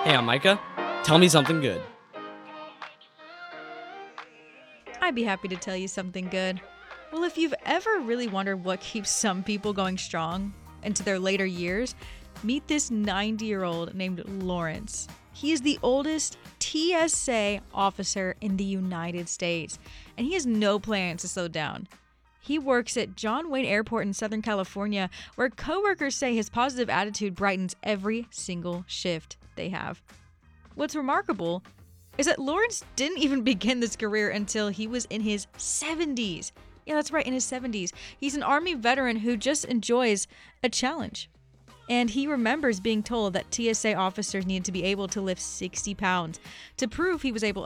Hey, I'm Micah. Tell me something good. I'd be happy to tell you something good. Well, if you've ever really wondered what keeps some people going strong into their later years, meet this 90-year-old named Lawrence. He is the oldest TSA officer in the United States, and he has no plans to slow down. He works at John Wayne Airport in Southern California, where coworkers say his positive attitude brightens every single shift they have. What's remarkable is that Lawrence didn't even begin this career until he was in his 70s. Yeah, that's right, in his 70s. He's an Army veteran who just enjoys a challenge. And he remembers being told that TSA officers needed to be able to lift 60 pounds. To prove he was able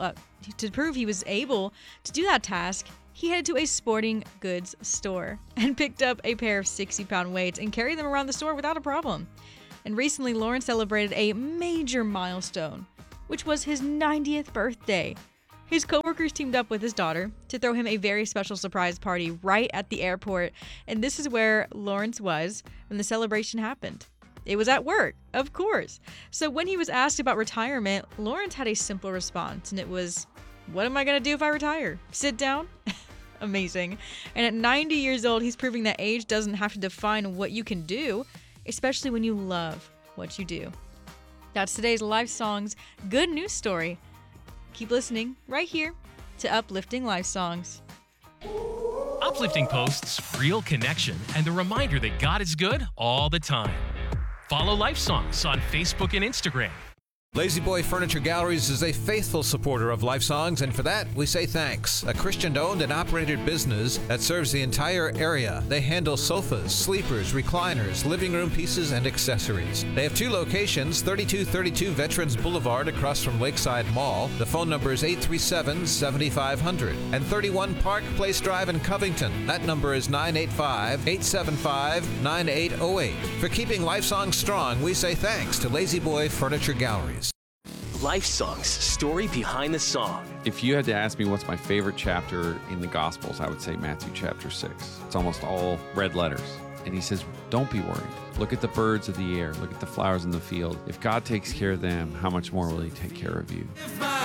to do that task, he headed to a sporting goods store and picked up a pair of 60-pound weights and carried them around the store without a problem. And recently, Lawrence celebrated a major milestone, which was his 90th birthday. His coworkers teamed up with his daughter to throw him a very special surprise party right at the airport, and this is where Lawrence was when the celebration happened. It was at work, of course. So when he was asked about retirement, Lawrence had a simple response, and it was, "What am I going to do if I retire? Sit down?" Amazing. And at 90 years old, he's proving that age doesn't have to define what you can do, especially when you love what you do. That's today's Life Songs good news story. Keep listening right here to Uplifting Life Songs. Uplifting posts, real connection, and the reminder that God is good all the time. Follow Life Songs on Facebook and Instagram. Lazy Boy Furniture Galleries is a faithful supporter of Life Songs, and for that, we say thanks. A Christian-owned and operated business that serves the entire area. They handle sofas, sleepers, recliners, living room pieces, and accessories. They have two locations, 3232 Veterans Boulevard across from Lakeside Mall. The phone number is 837-7500. And 31 Park Place Drive in Covington. That number is 985-875-9808. For keeping Life Songs strong, we say thanks to Lazy Boy Furniture Galleries. Life Songs, story behind the song. If you had to ask me what's my favorite chapter in the Gospels, I would say Matthew chapter 6. It's almost all red letters. And he says, don't be worried. Look at the birds of the air. Look at the flowers in the field. If God takes care of them, how much more will he take care of you? If my